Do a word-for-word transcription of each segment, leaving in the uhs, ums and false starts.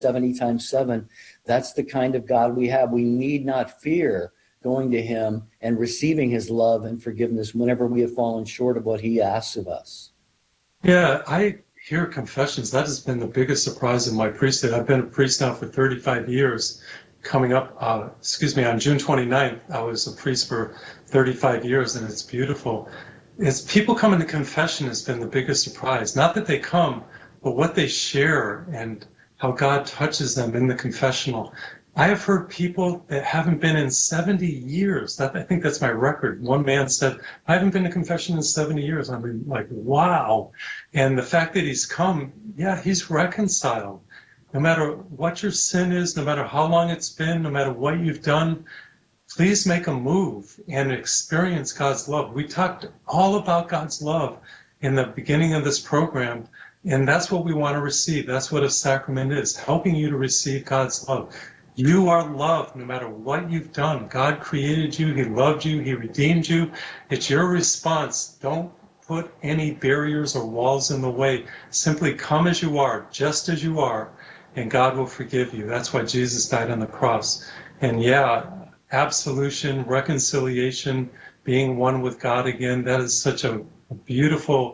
seventy times seven. That's the kind of God we have. We need not fear going to him and receiving his love and forgiveness whenever we have fallen short of what he asks of us. Yeah, I hear confessions. That has been the biggest surprise in my priesthood. I've been a priest now for thirty-five years. Coming up, uh, excuse me, on June twenty-ninth, I was a priest for thirty-five years, and it's beautiful. It's people coming to confession has been the biggest surprise. Not that they come, but what they share and how God touches them in the confessional. I have heard people that haven't been in seventy years. That, I think that's my record. One man said, I haven't been to confession in seventy years. I mean, like, wow. And the fact that he's come, yeah, he's reconciled. No matter what your sin is, no matter how long it's been, no matter what you've done, please make a move and experience God's love. We talked all about God's love in the beginning of this program, and that's what we want to receive. That's what a sacrament is, helping you to receive God's love. You are loved no matter what you've done. God created you. He loved you. He redeemed you. It's your response. Don't put any barriers or walls in the way. Simply come as you are, just as you are, and God will forgive you. That's why Jesus died on the cross. And yeah, absolution, reconciliation, being one with God again, that is such a, a beautiful,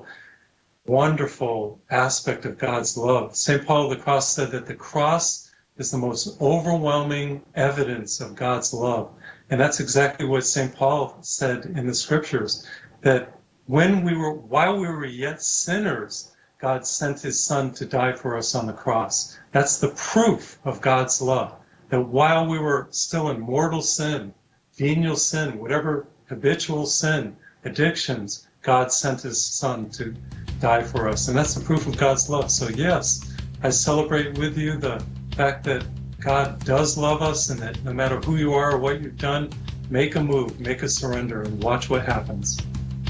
wonderful aspect of God's love. Saint Paul of the Cross said that the cross is the most overwhelming evidence of God's love. And that's exactly what Saint Paul said in the scriptures, that when we were, while we were yet sinners, God sent his son to die for us on the cross. That's the proof of God's love, that while we were still in mortal sin, venial sin, whatever habitual sin, addictions, God sent his son to die for us. And that's the proof of God's love. So yes, I celebrate with you the fact that God does love us, and that no matter who you are or what you've done, make a move, make a surrender, and watch what happens.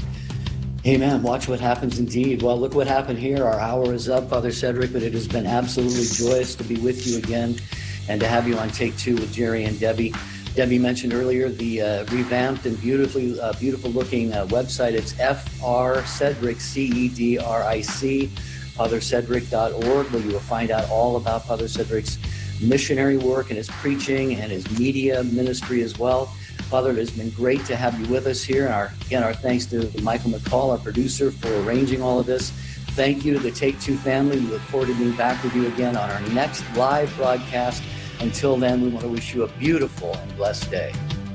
Amen. Watch what happens indeed. Well, look what happened here. Our hour is up, Father Cedric, but it has been absolutely joyous to be with you again and to have you on Take Two with Jerry and Debbie. Debbie mentioned earlier the uh, revamped and beautifully uh, beautiful looking uh, website. It's F R Cedric, C E D R I C, father cedric dot org, where you will find out all about Father Cedric's missionary work and his preaching and his media ministry as well. Father, it has been great to have you with us here. And our, again, our thanks to Michael McCall, our producer, for arranging all of this. Thank you to the Take Two family. We look forward to being back with you again on our next live broadcast. Until then, we want to wish you a beautiful and blessed day.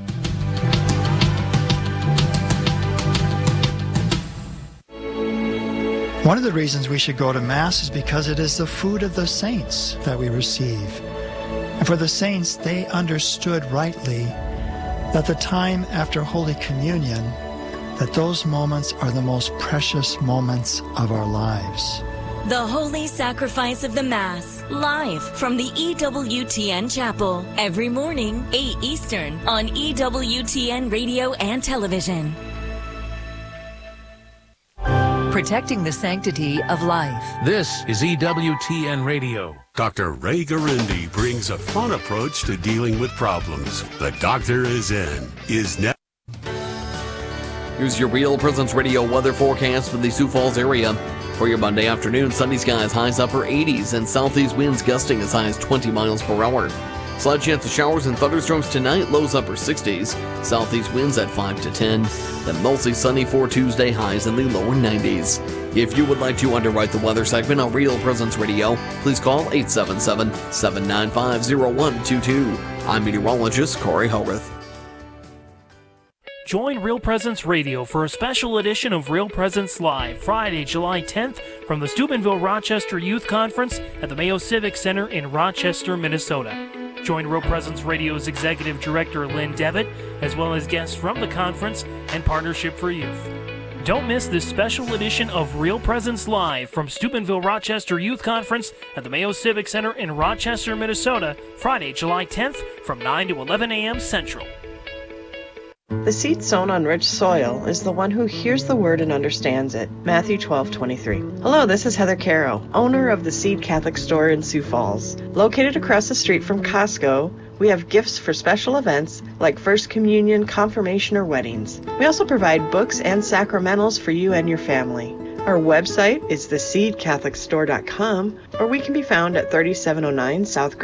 One of the reasons we should go to Mass is because it is the food of the saints that we receive. And for the saints, they understood rightly that the time after Holy Communion, that those moments are the most precious moments of our lives. The Holy Sacrifice of the Mass, live from the E W T N Chapel, every morning, eight Eastern, on E W T N Radio and Television. Protecting the sanctity of life. This is E W T N Radio. Doctor Ray Garindi brings a fun approach to dealing with problems. The doctor is in. Is now. Here's your Real Presence Radio weather forecast for the Sioux Falls area. For your Monday afternoon, sunny skies, highs upper eighties, and southeast winds gusting as high as twenty miles per hour. Slight chance of showers and thunderstorms tonight, lows upper sixties. Southeast winds at five to ten. Then mostly sunny for Tuesday, highs in the lower nineties. If you would like to underwrite the weather segment on Real Presence Radio, please call eight seven seven, seven nine five, zero one two two. I'm meteorologist Corey Hogarth. Join Real Presence Radio for a special edition of Real Presence Live, Friday, July tenth, from the Steubenville Rochester Youth Conference at the Mayo Civic Center in Rochester, Minnesota. Join Real Presence Radio's Executive Director Lynn Devitt, as well as guests from the conference and Partnership for Youth. Don't miss this special edition of Real Presence Live from Steubenville Rochester Youth Conference at the Mayo Civic Center in Rochester, Minnesota, Friday, July tenth, from nine to eleven a.m. Central. The seed sown on rich soil is the one who hears the word and understands it. Matthew twelve twenty-three. Hello, this is Heather Caro, owner of the Seed Catholic Store in Sioux Falls. Located across the street from Costco, we have gifts for special events like First Communion, confirmation, or weddings. We also provide books and sacramentals for you and your family. Our website is the seed catholic store dot com, or we can be found at thirty-seven oh nine South